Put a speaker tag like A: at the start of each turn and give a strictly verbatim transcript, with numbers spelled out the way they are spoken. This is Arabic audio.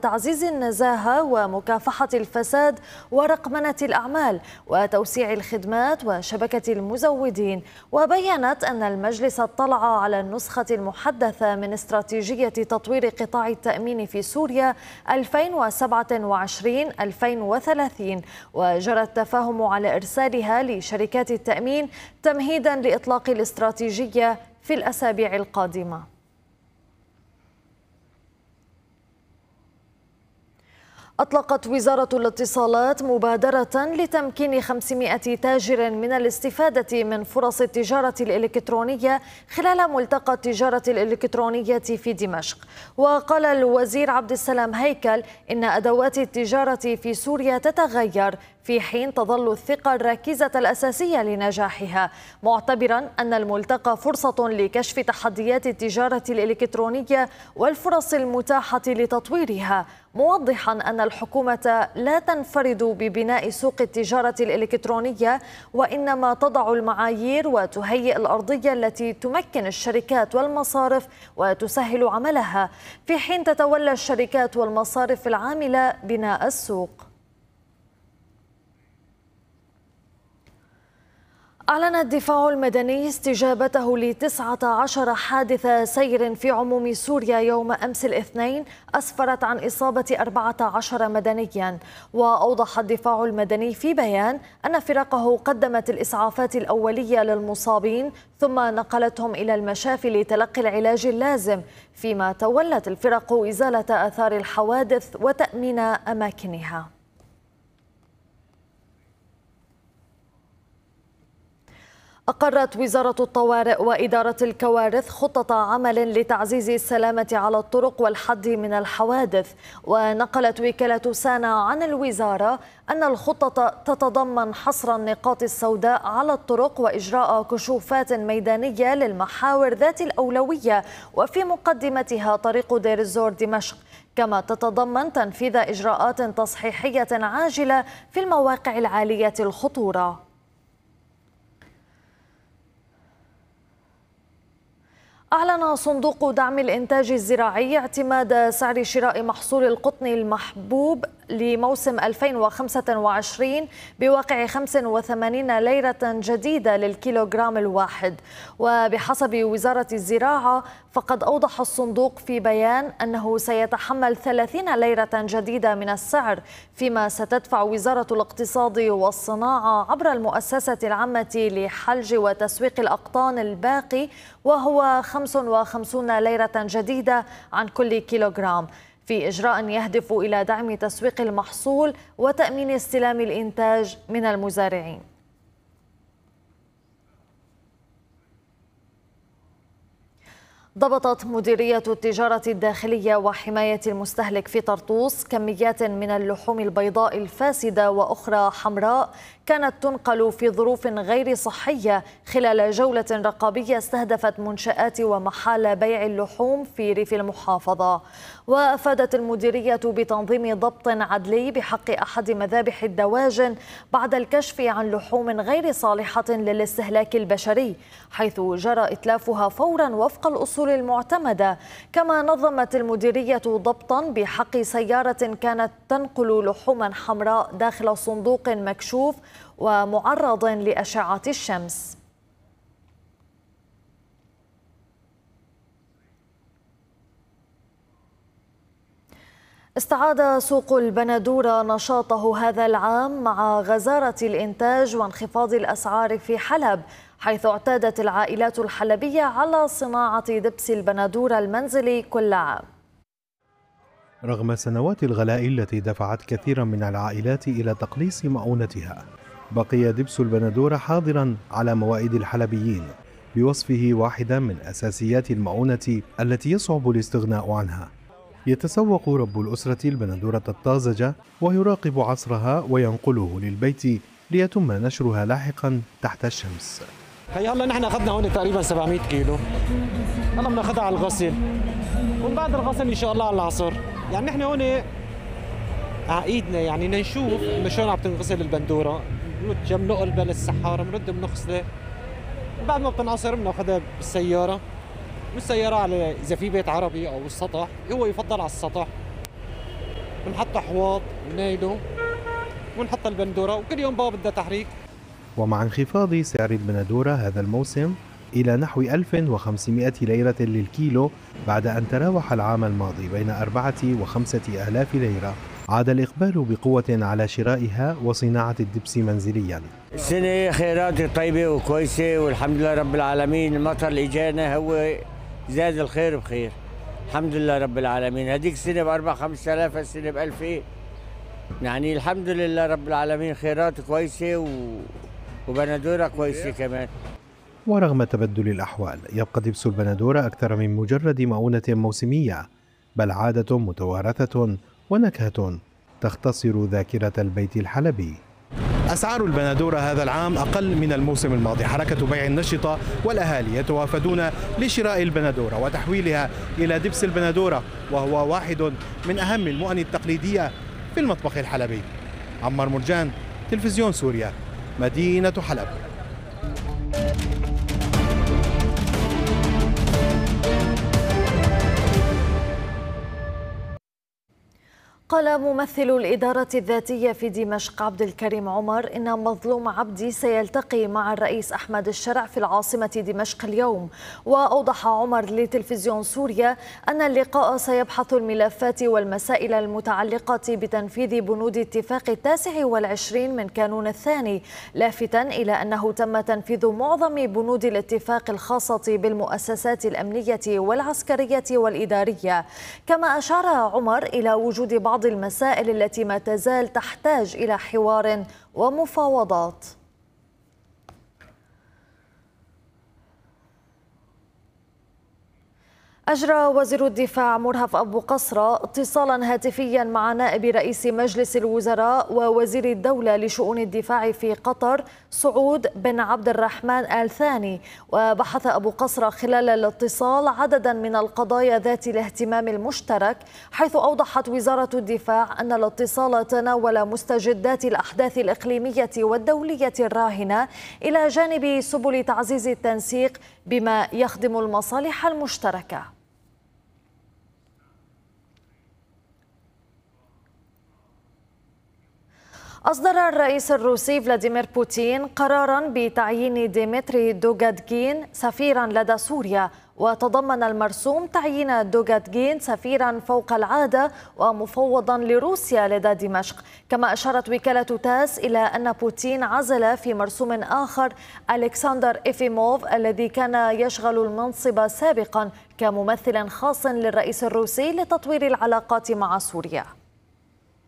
A: تعزيز النزاهة ومكافحة الفساد ورقمنة الأعمال وتوسيع الخدمات وشبكة المزودين. وبيّنت أن المجلس اطلع على النسخة المحدثة من استراتيجية تطوير قطاع التأمين في سوريا ألفين وسبعة وعشرين ألفين وثلاثين، وجرى التفاهم على إرسالها لشركات التأمين تمهيدا لإطلاق الاستراتيجية في الأسابيع القادمة. أطلقت وزارة الاتصالات مبادرة لتمكين خمسمائة تاجر من الاستفادة من فرص التجارة الإلكترونية خلال ملتقى التجارة الإلكترونية في دمشق. وقال الوزير عبد السلام هيكل إن أدوات التجارة في سوريا تتغير في حين تظل الثقة الركيزة الأساسية لنجاحها، معتبرا أن الملتقى فرصة لكشف تحديات التجارة الإلكترونية والفرص المتاحة لتطويرها، موضحا أن الحكومة لا تنفرد ببناء سوق التجارة الإلكترونية، وإنما تضع المعايير وتهيئ الأرضية التي تمكن الشركات والمصارف وتسهل عملها، في حين تتولى الشركات والمصارف العاملة بناء السوق. أعلن الدفاع المدني استجابته لتسعة عشر حادث سير في عموم سوريا يوم أمس الاثنين أسفرت عن إصابة أربعة عشر مدنيا. وأوضح الدفاع المدني في بيان أن فرقه قدمت الإسعافات الأولية للمصابين ثم نقلتهم إلى المشافي لتلقي العلاج اللازم، فيما تولت الفرق إزالة آثار الحوادث وتأمين أماكنها. أقرت وزارة الطوارئ وإدارة الكوارث خطة عمل لتعزيز السلامة على الطرق والحد من الحوادث. ونقلت وكالة سانا عن الوزارة أن الخطة تتضمن حصر النقاط السوداء على الطرق وإجراء كشوفات ميدانية للمحاور ذات الأولوية وفي مقدمتها طريق دير الزور دمشق، كما تتضمن تنفيذ إجراءات تصحيحية عاجلة في المواقع العالية الخطورة. أعلن صندوق دعم الإنتاج الزراعي اعتماد سعر شراء محصول القطن المحبوب لموسم ألفين وخمسة وعشرين بواقع خمسة وثمانين ليرة جديدة للكيلوغرام الواحد. وبحسب وزارة الزراعة فقد أوضح الصندوق في بيان أنه سيتحمل ثلاثين ليرة جديدة من السعر، فيما ستدفع وزارة الاقتصاد والصناعة عبر المؤسسة العامة لحلج وتسويق الأقطان الباقي وهو خمسة وخمسين ليرة جديدة عن كل كيلوغرام، في إجراء يهدف إلى دعم تسويق المحصول وتأمين استلام الإنتاج من المزارعين. ضبطت مديرية التجارة الداخلية وحماية المستهلك في طرطوس كميات من اللحوم البيضاء الفاسدة وأخرى حمراء كانت تنقل في ظروف غير صحية خلال جولة رقابية استهدفت منشآت ومحال بيع اللحوم في ريف المحافظة. وأفادت المديرية بتنظيم ضبط عدلي بحق أحد مذابح الدواجن بعد الكشف عن لحوم غير صالحة للاستهلاك البشري، حيث جرى إتلافها فورا وفق الأصول المعتمدة. كما نظمت المديرية ضبطا بحق سيارة كانت تنقل لحوما حمراء داخل صندوق مكشوف ومعرض لأشعة الشمس. استعاد سوق البندورة نشاطه هذا العام مع غزارة الإنتاج وانخفاض الأسعار في حلب، حيث اعتادت العائلات الحلبية على صناعة دبس البندورة المنزلي كل عام.
B: رغم سنوات الغلاء التي دفعت كثيرا من العائلات إلى تقليص مؤونتها، بقي دبس البندورة حاضرا على موائد الحلبيين بوصفه واحدا من أساسيات المؤونة التي يصعب الاستغناء عنها. يتسوق رب الأسرة البندورة الطازجة ويراقب عصرها وينقله للبيت ليتم نشرها لاحقا تحت الشمس.
C: هي هلا نحن اخذنا هون تقريبا سبعمائة كيلو، هلا بناخذها على الغسل ومن بعد الغسل ان شاء الله على العصر. يعني نحن هون على ايدنا يعني نشوف انه شلون عم تنغسل البندوره، بنرد بنقلبها للسحاره، بنرد بنغسلها، بعد ما بتنعصر بناخذها بالسياره، والسياره على اذا في بيت عربي او السطح، هو يفضل على السطح بنحط حواض نايلو ونحط البندوره، وكل يوم بابا بدها تحريك.
B: ومع انخفاض سعر البندورة هذا الموسم إلى نحو ألف وخمسمائة ليرة للكيلو بعد أن تراوح العام الماضي بين أربعة وخمسة آلاف ليرة، عاد الإقبال بقوة على شرائها وصناعة الدبس منزليا.
D: السنة خيرات طيبة وكويسة والحمد لله رب العالمين. المطر اللي جانا هو زاد الخير بخير، الحمد لله رب العالمين. هذيك السنة بأربع خمس آلاف، السنة بألفين، يعني الحمد لله رب العالمين. خيرات كويسة و... وبندورة كويسة كمان.
B: ورغم تبدل الأحوال يبقى دبس البندورة أكثر من مجرد مؤونة موسمية، بل عادة متوارثة ونكهة تختصر ذاكرة البيت الحلبي. أسعار البندورة هذا العام أقل من الموسم الماضي، حركة بيع نشطة والأهالي يتوافدون لشراء البندورة وتحويلها إلى دبس البندورة، وهو واحد من أهم المؤن التقليدية في المطبخ الحلبي. عمار مرجان، تلفزيون سوريا، مدينة حلب.
A: قال ممثل الإدارة الذاتية في دمشق عبد الكريم عمر إن مظلوم عبدي سيلتقي مع الرئيس أحمد الشرع في العاصمة دمشق اليوم. وأوضح عمر لتلفزيون سوريا أن اللقاء سيبحث الملفات والمسائل المتعلقة بتنفيذ بنود اتفاق التاسع والعشرين من كانون الثاني، لافتا إلى أنه تم تنفيذ معظم بنود الاتفاق الخاصة بالمؤسسات الأمنية والعسكرية والإدارية. كما أشار عمر إلى وجود بعض بعض المسائل التي ما تزال تحتاج إلى حوار ومفاوضات. أجرى وزير الدفاع مرهف أبو قصرة اتصالا هاتفيا مع نائب رئيس مجلس الوزراء ووزير الدولة لشؤون الدفاع في قطر سعود بن عبد الرحمن آل ثاني. وبحث أبو قصرة خلال الاتصال عددا من القضايا ذات الاهتمام المشترك، حيث أوضحت وزارة الدفاع أن الاتصال تناول مستجدات الأحداث الإقليمية والدولية الراهنة إلى جانب سبل تعزيز التنسيق بما يخدم المصالح المشتركة. أصدر الرئيس الروسي فلاديمير بوتين قراراً بتعيين ديمتري دوغادجين سفيراً لدى سوريا، وتضمن المرسوم تعيين دوغادجين سفيراً فوق العادة ومفوضاً لروسيا لدى دمشق. كما أشارت وكالة تاس إلى أن بوتين عزل في مرسوم آخر ألكسندر إيفيموف الذي كان يشغل المنصب سابقاً كممثل خاص للرئيس الروسي لتطوير العلاقات مع سوريا.